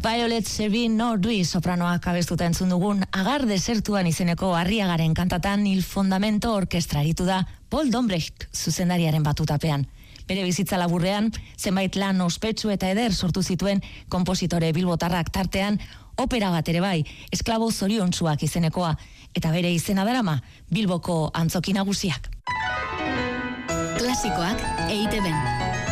Violet Sevin Nordui sopranoak abestuta entzun dugun Agar desertuan izeneko Arriagaren kantatan Il Fondamento orkestra aritu da Paul Dombrecht zuzendariaren batutapean. Bere bizitza laburrean, zenbait lan ospetsu eta eder sortu zituen konpositore bilbotarrak tartean, opera bat ere bai, Esklabo zoriontsuak izenekoa, eta bere izena darama, Bilboko antzoki nagusiak. Klasikoak EITB-n.